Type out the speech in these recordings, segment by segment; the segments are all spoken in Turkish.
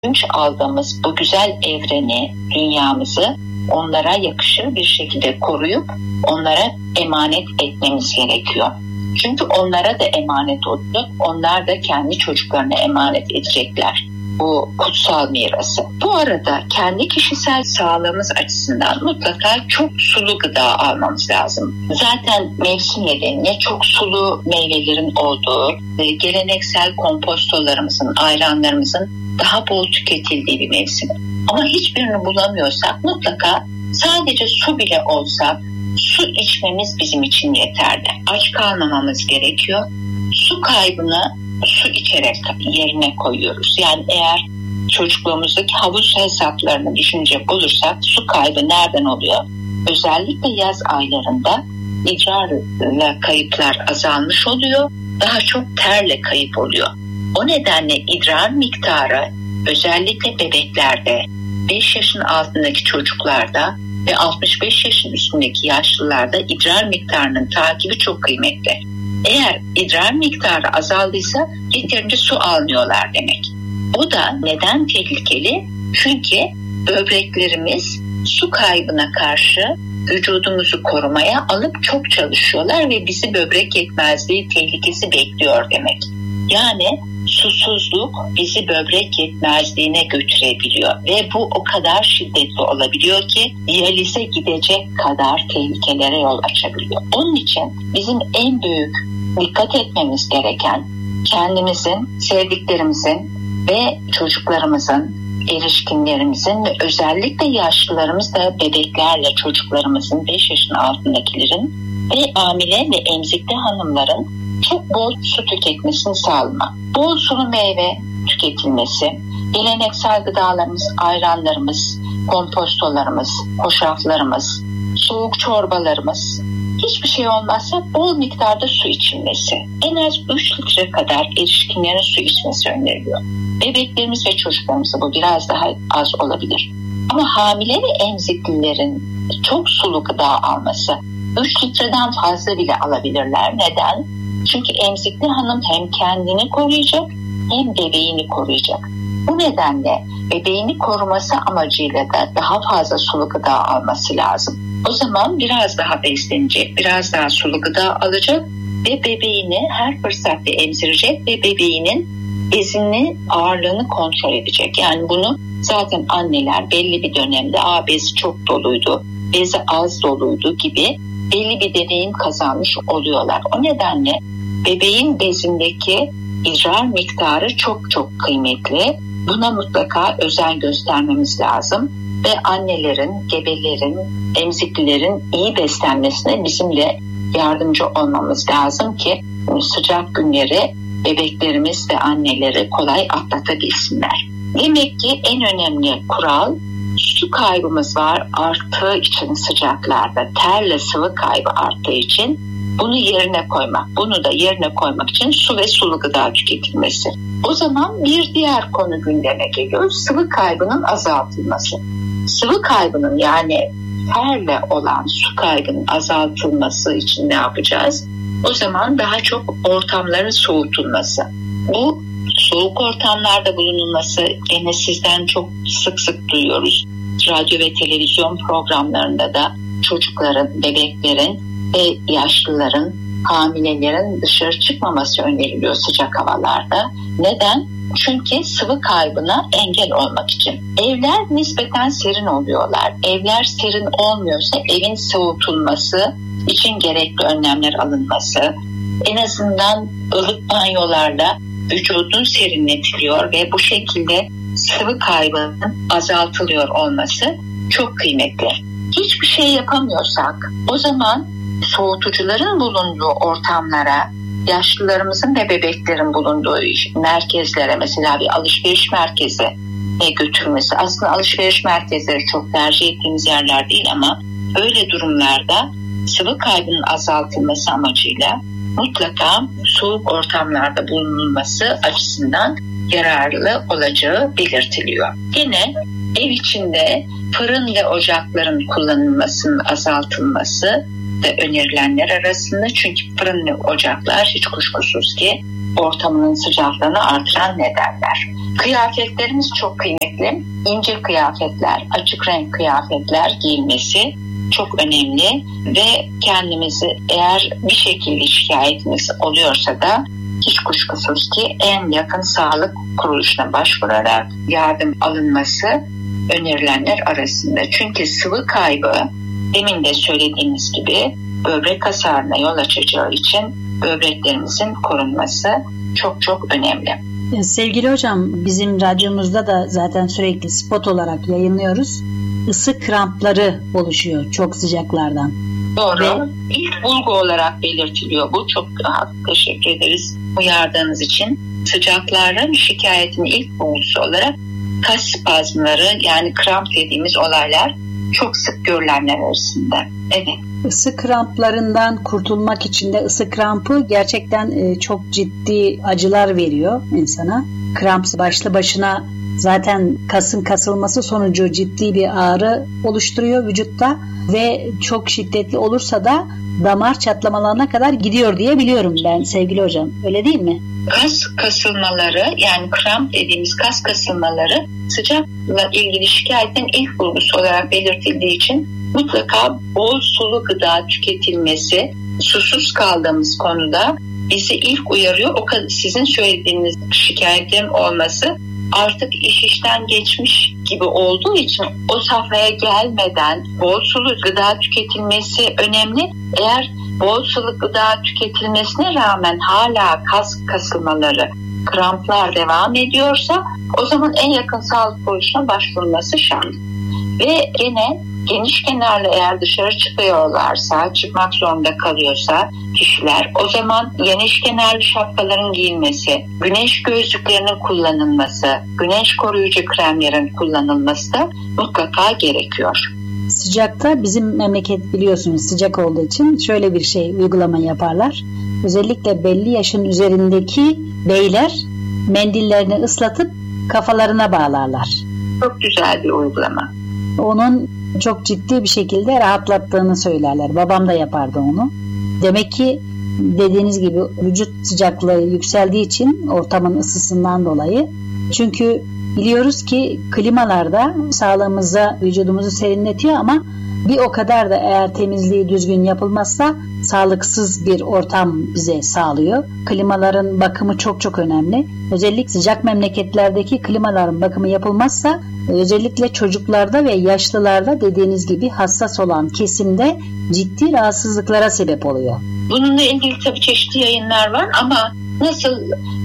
ödünç aldığımız bu güzel evreni, dünyamızı onlara yakışır bir şekilde koruyup onlara emanet etmemiz gerekiyor. Çünkü onlara da emanet olacak, onlar da kendi çocuklarına emanet edecekler bu kutsal mirası. Bu arada kendi kişisel sağlığımız açısından mutlaka çok sulu gıda almamız lazım. Zaten mevsim nedeniyle çok sulu meyvelerin olduğu, geleneksel kompostolarımızın, ayranlarımızın daha bol tüketildiği bir mevsim. Ama hiçbirini bulamıyorsak mutlaka sadece su bile olsa su içmemiz bizim için yeterli. Aç kalmamamız gerekiyor. Su kaybını su içerek yerine koyuyoruz. Yani eğer çocukluğumuzdaki havuz hesaplarını düşünecek olursak su kaybı nereden oluyor? Özellikle yaz aylarında idrarla kayıplar azalmış oluyor. Daha çok terle kayıp oluyor. O nedenle idrar miktarı özellikle bebeklerde, 5 yaşın altındaki çocuklarda ve 65 yaşın üstündeki yaşlılarda idrar miktarının takibi çok kıymetli. Eğer idrar miktarı azaldıysa yeterince su almıyorlar demek. O da neden tehlikeli? Çünkü böbreklerimiz su kaybına karşı vücudumuzu korumaya alıp çok çalışıyorlar ve bizi böbrek yetmezliği tehlikesi bekliyor demek. Yani susuzluk bizi böbrek yetmezliğine götürebiliyor ve bu o kadar şiddetli olabiliyor ki diyalize gidecek kadar tehlikelere yol açabiliyor. Onun için bizim en büyük dikkat etmemiz gereken kendimizin, sevdiklerimizin ve çocuklarımızın, erişkinlerimizin ve özellikle yaşlılarımız da bebeklerle çocuklarımızın, 5 yaşın altındakilerin ve hamile ve emzikli hanımların çok bol su tüketmesini sağlamak. Bol sulu meyve tüketilmesi, geleneksel gıdalarımız, ayranlarımız, kompostolarımız, hoşaflarımız, soğuk çorbalarımız, hiçbir şey olmazsa bol miktarda su içilmesi. En az 3 litre kadar erişkinlerin su içmesi öneriliyor. Bebeklerimiz ve çocuklarımızda bu biraz daha az olabilir. Ama hamile ve emziklilerin çok sulu gıda alması, 3 litreden fazla bile alabilirler. Neden? Çünkü emzikli hanım hem kendini koruyacak hem bebeğini koruyacak. Bu nedenle bebeğini koruması amacıyla da daha fazla sulu gıda alması lazım. O zaman biraz daha beslenecek, biraz daha sulu gıda alacak ve bebeğini her fırsatta emzirecek ve bebeğinin bezini, ağırlığını kontrol edecek. Yani bunu zaten anneler belli bir dönemde bezi çok doluydu, bezi az doluydu gibi belli bir deneyim kazanmış oluyorlar. O nedenle bebeğin bezindeki idrar miktarı çok çok kıymetli. Buna mutlaka özen göstermemiz lazım ve annelerin, gebelerin, emziklilerin iyi beslenmesine bizim de yardımcı olmamız lazım ki sıcak günleri bebeklerimiz ve anneleri kolay atlatabilsinler. Demek ki en önemli kural, su kaybımız var arttığı için sıcaklarda, terle sıvı kaybı arttığı için bunu yerine koymak. Bunu da yerine koymak için su ve sulu gıda tüketilmesi. O zaman bir diğer konu gündeme geliyor. Sıvı kaybının azaltılması. Sıvı kaybının yani terle olan su kaybının azaltılması için ne yapacağız? O zaman daha çok ortamların soğutulması. Bu soğuk ortamlarda bulunulması gene sizden çok sık sık duyuyoruz. Radyo ve televizyon programlarında da çocukların, bebeklerin ve yaşlıların, hamilelerin dışarı çıkmaması öneriliyor sıcak havalarda. Neden? Çünkü sıvı kaybına engel olmak için. Evler nispeten serin oluyorlar. Evler serin olmuyorsa evin soğutulması için gerekli önlemler alınması, en azından ılık banyolarla vücudun serinletiliyor ve bu şekilde sıvı kaybının azaltılıyor olması çok kıymetli. Hiçbir şey yapamıyorsak o zaman soğutucuların bulunduğu ortamlara, yaşlılarımızın ve bebeklerin bulunduğu merkezlere, mesela bir alışveriş merkezine götürmesi. Aslında alışveriş merkezleri çok tercih ettiğimiz yerler değil ama öyle durumlarda sıvı kaybının azaltılması amacıyla mutlaka soğuk ortamlarda bulunulması açısından yararlı olacağı belirtiliyor. Yine ev içinde fırın ve ocakların kullanılmasının azaltılması da önerilenler arasında, çünkü fırın ve ocaklar hiç kuşkusuz ki ortamının sıcaklığını artıran nedenler. Kıyafetlerimiz çok kıymetli. İnce kıyafetler, açık renk kıyafetler giyilmesi çok önemli ve kendimizi eğer bir şekilde şikayetimiz oluyorsa da hiç kuşkusuz ki en yakın sağlık kuruluşuna başvurarak yardım alınması önerilenler arasında. Çünkü sıvı kaybı demin de söylediğimiz gibi böbrek hasarına yol açacağı için böbreklerimizin korunması çok çok önemli. Sevgili hocam, bizim radyomuzda da zaten sürekli spot olarak yayınlıyoruz. Isı krampları oluşuyor çok sıcaklardan. Doğru. Ve ilk bulgu olarak belirtiliyor bu. Çok teşekkür ederiz uyardığınız için. Sıcakların şikayetin ilk bulgusu olarak kas spazmları, yani kramp dediğimiz olaylar çok sık görülenler arasında. Evet. Isı kramplarından kurtulmak için de ısı krampı gerçekten çok ciddi acılar veriyor insana. Kramp başlı başına zaten kasın kasılması sonucu ciddi bir ağrı oluşturuyor vücutta ve çok şiddetli olursa da damar çatlamalarına kadar gidiyor diye biliyorum ben sevgili hocam. Öyle değil mi? Kas kasılmaları, yani kramp dediğimiz kas kasılmaları sıcakla ilgili şikayetin ilk bulgusu olarak belirtildiği için mutlaka bol sulu gıda tüketilmesi, susuz kaldığımız konuda bizi ilk uyarıyor. O kadar sizin söylediğiniz şikayetlerin olması artık iş işten geçmiş gibi olduğu için o safhaya gelmeden bol sulu gıda tüketilmesi önemli. Eğer bol sulu gıda tüketilmesine rağmen hala kas kasılmaları, kramplar devam ediyorsa o zaman en yakın sağlık kuruluşuna başvurulması şart. Ve gene geniş kenarlı eğer dışarı çıkıyorlarsa, çıkmak zorunda kalıyorsa kişiler, o zaman geniş kenarlı şapkaların giyilmesi, güneş gözlüklerinin kullanılması, güneş koruyucu kremlerin kullanılması da mutlaka gerekiyor. Sıcakta bizim memleket biliyorsunuz sıcak olduğu için şöyle bir uygulama yaparlar. Özellikle belli yaşın üzerindeki beyler mendillerini ıslatıp kafalarına bağlarlar. Çok güzel bir uygulama. Onun çok ciddi bir şekilde rahatlattığını söylerler. Babam da yapardı onu. Demek ki dediğiniz gibi vücut sıcaklığı yükseldiği için ortamın ısısından dolayı. Çünkü biliyoruz ki klimalarda sağlığımıza, vücudumuzu serinletiyor ama bir o kadar da eğer temizliği düzgün yapılmazsa sağlıksız bir ortam bize sağlıyor. Klimaların bakımı çok çok önemli. Özellikle sıcak memleketlerdeki klimaların bakımı yapılmazsa özellikle çocuklarda ve yaşlılarda dediğiniz gibi hassas olan kesimde ciddi rahatsızlıklara sebep oluyor. Bununla ilgili tabii çeşitli yayınlar var ama nasıl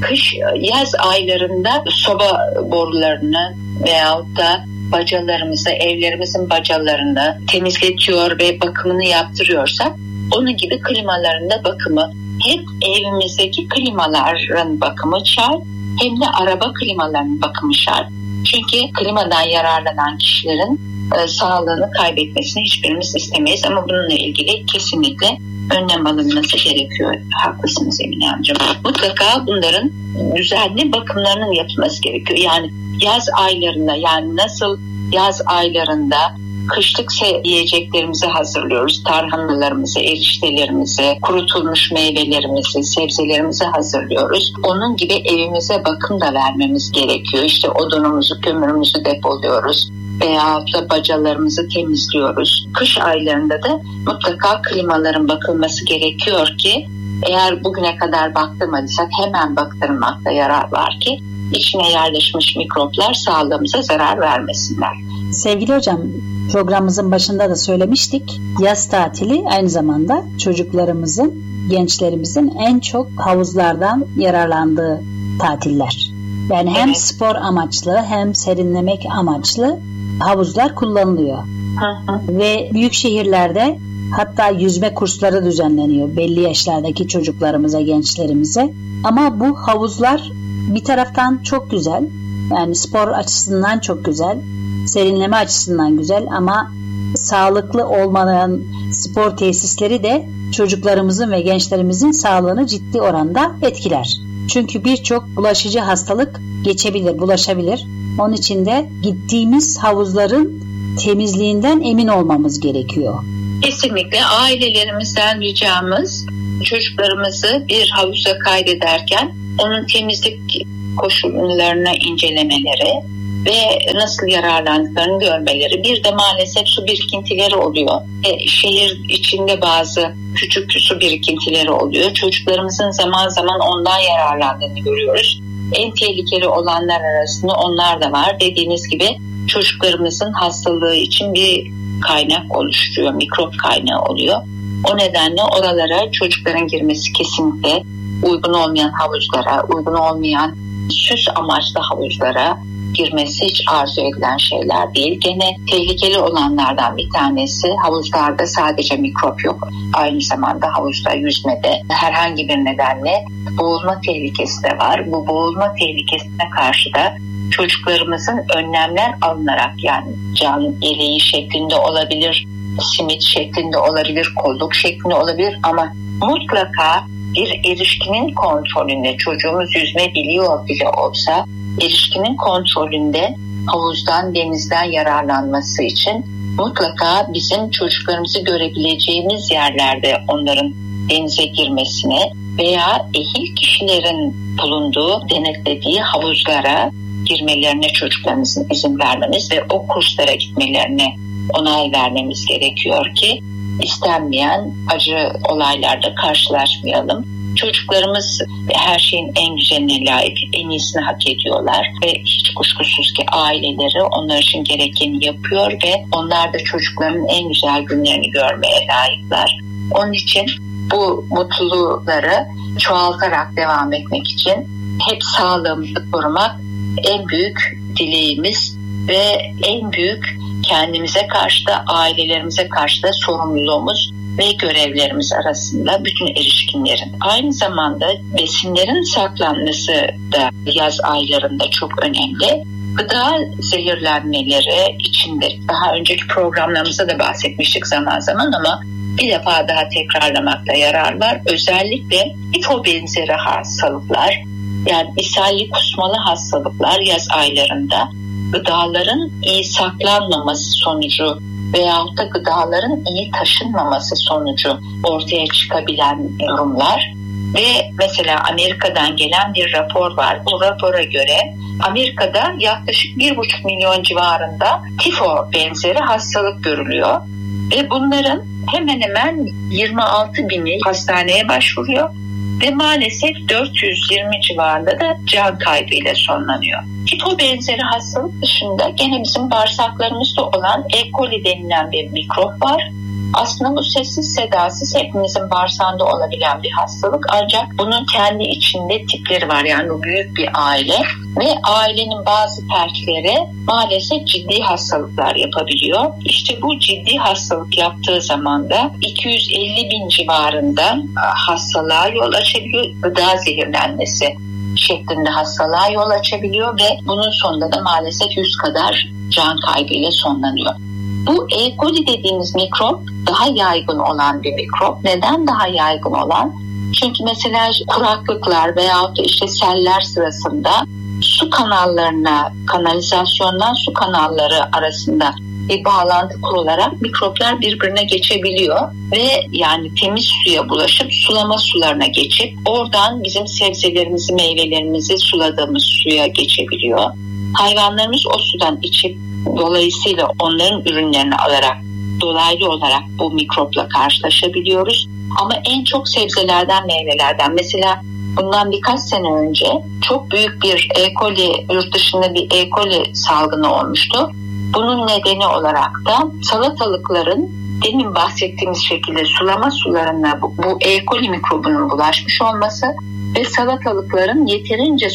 yaz aylarında soba borularını veyahut da bacalarımızı, evlerimizin bacalarını temizletiyor ve bakımını yaptırıyorsak onun gibi klimalarında bakımı, hem evimizdeki klimaların bakımı şart hem de araba klimalarının bakımı şart. Çünkü klimadan yararlanan kişilerin sağlığını kaybetmesini hiçbirimiz istemeyiz ama bununla ilgili kesinlikle önlem alınması gerekiyor. Haklısınız Emine Hanımcığım. Mutlaka bunların düzenli bakımlarının yapılması gerekiyor. Yani yaz aylarında, yani nasıl yaz aylarında kışlık yiyeceklerimizi hazırlıyoruz. Tarhanalarımızı, eriştelerimizi, kurutulmuş meyvelerimizi, sebzelerimizi hazırlıyoruz. Onun gibi evimize bakım da vermemiz gerekiyor. İşte odunumuzu, kömürümüzü depoluyoruz veyahut da bacalarımızı temizliyoruz. Kış aylarında da mutlaka klimaların bakılması gerekiyor ki eğer bugüne kadar baktırmadıysak hemen baktırmakta yarar var ki içine yerleşmiş mikroplar sağlığımıza zarar vermesinler. Sevgili hocam, programımızın başında da söylemiştik. Yaz tatili aynı zamanda çocuklarımızın, gençlerimizin en çok havuzlardan yararlandığı tatiller. Yani hem evet, spor amaçlı hem serinlemek amaçlı havuzlar kullanılıyor. Ve büyük şehirlerde hatta yüzme kursları düzenleniyor belli yaşlardaki çocuklarımıza, gençlerimize. Ama bu havuzlar bir taraftan çok güzel. Yani spor açısından çok güzel. Serinleme açısından güzel ama sağlıklı olmayan spor tesisleri de çocuklarımızın ve gençlerimizin sağlığını ciddi oranda etkiler. Çünkü birçok bulaşıcı hastalık geçebilir, bulaşabilir. Onun için de gittiğimiz havuzların temizliğinden emin olmamız gerekiyor. Kesinlikle ailelerimizden ricamız çocuklarımızı bir havuza kaydederken onun temizlik koşullarını incelemeleri ve nasıl yararlandıklarını görmeleri. Bir de maalesef su birikintileri oluyor. Şehir içinde bazı küçük su birikintileri oluyor. Çocuklarımızın zaman zaman ondan yararlandığını görüyoruz. En tehlikeli olanlar arasında onlar da var. Dediğiniz gibi çocuklarımızın hastalığı için bir kaynak oluşturuyor, mikrop kaynağı oluyor. O nedenle oralara çocukların girmesi kesinlikle uygun olmayan havuzlara, uygun olmayan süs amaçlı havuzlara girmesi hiç arzu edilen şeyler değil. Gene tehlikeli olanlardan bir tanesi, havuzlarda sadece mikrop yok. Aynı zamanda havuzda yüzmede herhangi bir nedenle boğulma tehlikesi de var. Bu boğulma tehlikesine karşı da çocuklarımızın önlemler alınarak, yani can yeleği şeklinde olabilir, simit şeklinde olabilir, kolluk şeklinde olabilir ama mutlaka bir erişkinin kontrolünde, çocuğumuz yüzme biliyor bile olsa erişkinin kontrolünde havuzdan, denizden yararlanması için mutlaka bizim çocuklarımızı görebileceğimiz yerlerde onların denize girmesine veya ehil kişilerin bulunduğu, denetlediği havuzlara girmelerine çocuklarımızın izin vermemiz ve o kurslara gitmelerine onay vermemiz gerekiyor ki istenmeyen acı olaylarda karşılaşmayalım. Çocuklarımız her şeyin en güzeline layık, en iyisini hak ediyorlar ve hiç kuşkusuz ki aileleri onlar için gerekeni yapıyor ve onlar da çocukların en güzel günlerini görmeye layıklar. Onun için bu mutlulukları çoğaltarak devam etmek için hep sağlığımızı korumak en büyük dileğimiz ve en büyük kendimize karşı da ailelerimize karşı da sorumluluğumuz ve görevlerimiz arasında bütün erişkinlerin. Aynı zamanda besinlerin saklanması da yaz aylarında çok önemli. Gıda zehirlenmeleri içinde daha önceki programlarımızda da bahsetmiştik zaman zaman ama bir defa daha tekrarlamakta yarar var. Özellikle tifo benzeri hastalıklar, yani ishalli kusmalı hastalıklar yaz aylarında gıdaların iyi saklanmaması sonucu veyahut da gıdaların iyi taşınmaması sonucu ortaya çıkabilen durumlar. Ve mesela Amerika'dan gelen bir rapor var. Bu rapora göre Amerika'da yaklaşık 1,5 milyon civarında tifo benzeri hastalık görülüyor. Ve bunların hemen hemen 26 bini hastaneye başvuruyor. Ve maalesef 420 civarında da can kaybıyla sonlanıyor. Tifo benzeri hastalık dışında gene bizim bağırsaklarımızda olan E. coli denilen bir mikrop var. Aslında bu sessiz sedasız hepimizin bağırsağında olabilen bir hastalık. Ancak bunun kendi içinde tipleri var. Yani bu büyük bir aile ve ailenin bazı fertleri maalesef ciddi hastalıklar yapabiliyor. İşte bu ciddi hastalık yaptığı zaman da 250 bin civarında hastalığa yol açabiliyor. Gıda zehirlenmesi şeklinde hastalığa yol açabiliyor ve bunun sonunda da maalesef 100 kadar can kaybıyla sonlanıyor. Bu E. coli dediğimiz mikrop daha yaygın olan bir mikrop. Neden daha yaygın olan? Çünkü mesela kuraklıklar veyahut da işte seller sırasında su kanallarına, kanalizasyondan su kanalları arasında bir bağlantı kurularak mikroplar birbirine geçebiliyor ve yani temiz suya bulaşıp sulama sularına geçip oradan bizim sebzelerimizi, meyvelerimizi suladığımız suya geçebiliyor. Hayvanlarımız o sudan içip dolayısıyla onların ürünlerini alarak dolaylı olarak bu mikropla karşılaşabiliyoruz. Ama en çok sebzelerden, meyvelerden. Mesela bundan birkaç sene önce çok büyük bir E. coli, yurt dışında bir E. coli salgını olmuştu. Bunun nedeni olarak da salatalıkların demin bahsettiğimiz şekilde sulama sularına bu E. coli mikrobunun bulaşmış olması ve salatalıkların yeterince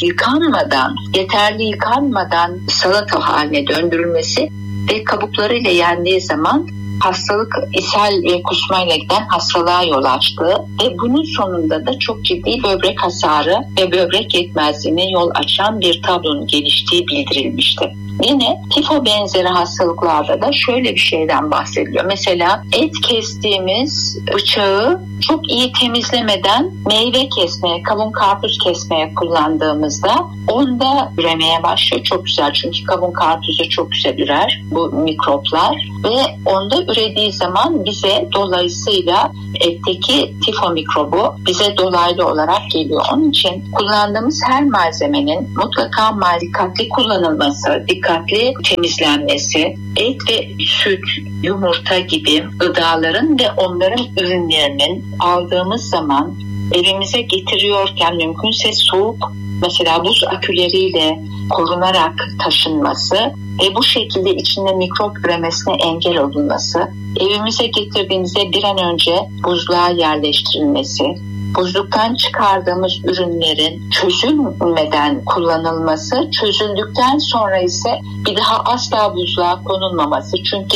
yeterli yıkanmadan salata haline döndürülmesi ve kabuklarıyla yendiği zaman hastalık, ishal ve kusmayla giden hastalığa yol açtığı ve bunun sonunda da çok ciddi böbrek hasarı ve böbrek yetmezliğine yol açan bir tablonun geliştiği bildirilmişti. Yine tifo benzeri hastalıklarda da şöyle bir şeyden bahsediliyor. Mesela et kestiğimiz bıçağı çok iyi temizlemeden meyve kesmeye, kavun karpuz kesmeye kullandığımızda onda üremeye başlıyor. Çok güzel, çünkü kavun karpuzu çok güzel ürer bu mikroplar ve onda ürediği zaman bize dolayısıyla etteki tifo mikrobu bize dolaylı olarak geliyor. Onun için kullandığımız her malzemenin mutlaka dikkatli kullanılması, dikkatli temizlenmesi, et ve süt, yumurta gibi gıdaların ve onların ürünlerinin aldığımız zaman evimize getiriyorken mümkünse soğuk, mesela buz aküleriyle korunarak taşınması ve bu şekilde içinde mikrop üremesine engel olunması, evimize getirdiğimizde bir an önce buzluğa yerleştirilmesi, buzluktan çıkardığımız ürünlerin çözülmeden kullanılması, çözüldükten sonra ise bir daha asla buzluğa konulmaması. Çünkü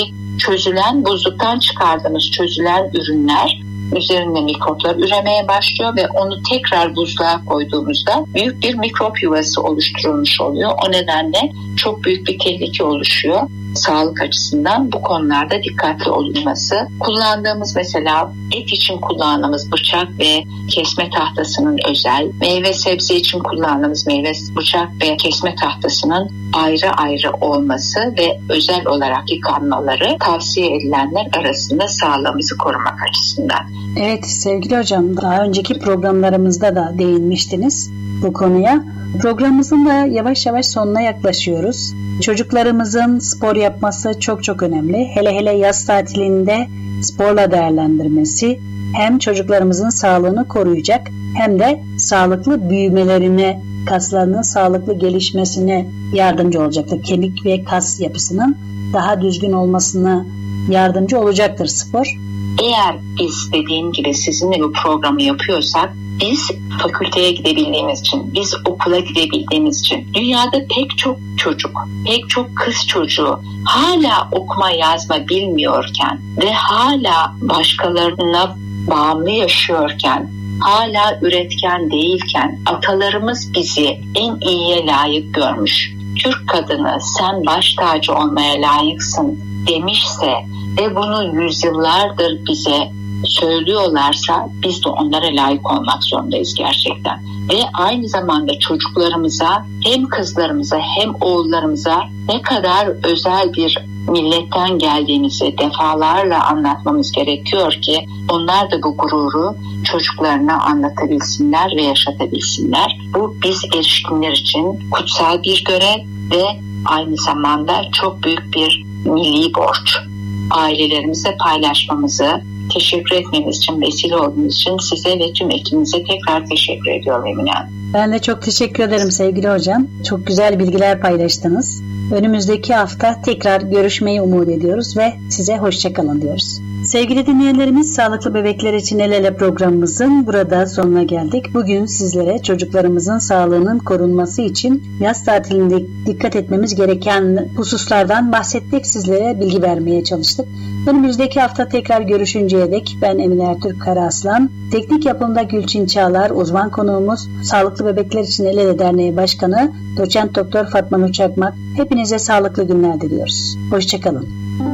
buzluktan çıkardığımız çözülen ürünler üzerinde mikroplar üremeye başlıyor ve onu tekrar buzluğa koyduğumuzda büyük bir mikrop yuvası oluşturulmuş oluyor. O nedenle çok büyük bir tehlike oluşuyor. Sağlık açısından bu konularda dikkatli olunması. Kullandığımız mesela et için kullandığımız bıçak ve kesme tahtasının özel, meyve sebze için kullandığımız bıçak ve kesme tahtasının ayrı ayrı olması ve özel olarak yıkanmaları tavsiye edilenler arasında sağlığımızı korumak açısından. Evet sevgili hocam, daha önceki programlarımızda da değinmiştiniz bu konuya. Programımızın da yavaş yavaş sonuna yaklaşıyoruz. Çocuklarımızın spor yapması çok çok önemli. Hele hele yaz tatilinde sporla değerlendirmesi hem çocuklarımızın sağlığını koruyacak hem de sağlıklı büyümelerine, kaslarının sağlıklı gelişmesine yardımcı olacaktır. Kemik ve kas yapısının daha düzgün olmasına yardımcı olacaktır spor. Eğer biz dediğim gibi sizinle bu programı yapıyorsak, biz fakülteye gidebildiğimiz için, biz okula gidebildiğimiz için, dünyada pek çok çocuk, pek çok kız çocuğu hala okuma yazma bilmiyorken ve hala başkalarına bağımlı yaşıyorken, hala üretken değilken, atalarımız bizi en iyiye layık görmüş, Türk kadını sen baş tacı olmaya layıksın demişse ve bunu yüzyıllardır bize söylüyorlarsa biz de onlara layık olmak zorundayız gerçekten. Ve aynı zamanda çocuklarımıza, hem kızlarımıza hem oğullarımıza ne kadar özel bir milletten geldiğimizi defalarla anlatmamız gerekiyor ki onlar da bu gururu çocuklarına anlatabilsinler ve yaşatabilsinler. Bu biz erişkinler için kutsal bir görev ve aynı zamanda çok büyük bir milli borç. Ailelerimize paylaşmamızı, teşekkür etmeniz için, vesile olduğunuz için size ve tüm ekibinize tekrar teşekkür ediyorum Emine Hanım. Ben de çok teşekkür ederim sevgili hocam. Çok güzel bilgiler paylaştınız. Önümüzdeki hafta tekrar görüşmeyi umut ediyoruz ve size hoşçakalın diyoruz. Sevgili dinleyenlerimiz, Sağlıklı Bebekler için El Ele programımızın burada sonuna geldik. Bugün sizlere çocuklarımızın sağlığının korunması için yaz tatilinde dikkat etmemiz gereken hususlardan bahsettik. Sizlere bilgi vermeye çalıştık. Önümüzdeki hafta tekrar görüşünceye dek ben Emine Ertürk Karaaslan, teknik yapımda Gülçin Çağlar, uzman konuğumuz Sağlıklı Bebekler için El Ele Derneği Başkanı Doçent Doktor Fatma Nur Çakmak. Hepinize sağlıklı günler diliyoruz. Hoşçakalın.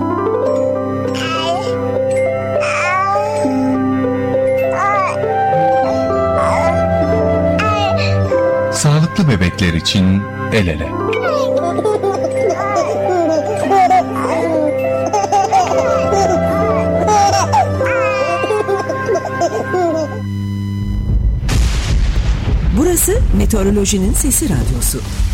Sağlıklı bebekler için El Ele. Burası Meteorolojinin Sesi Radyosu.